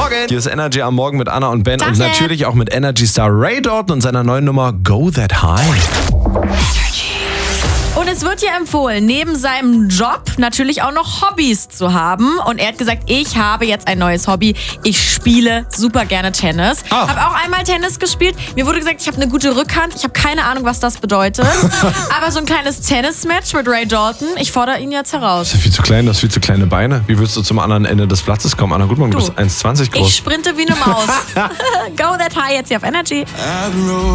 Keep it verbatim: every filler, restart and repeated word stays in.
Morgen. Hier ist Energy am Morgen mit Anna und Ben. Tag, und natürlich auch mit Energy Star Ray Dalton und seiner neuen Nummer Go That High. Und es wird hier empfohlen, neben seinem Job natürlich auch noch Hobbys zu haben. Und er hat gesagt, ich habe jetzt ein neues Hobby. Ich spiele super gerne Tennis. Ah. Habe auch einmal Tennis gespielt. Mir wurde gesagt, ich habe eine gute Rückhand. Ich habe keine Ahnung, was das bedeutet. Aber so ein kleines Tennismatch mit Ray Dalton, ich fordere ihn jetzt heraus. Das ist viel zu klein, du hast viel zu kleine Beine. Wie willst du zum anderen Ende des Platzes kommen? Anna Gutmann, du, du bist eins Komma zwanzig groß. Ich sprinte wie eine Maus. Go That High jetzt hier auf Energy.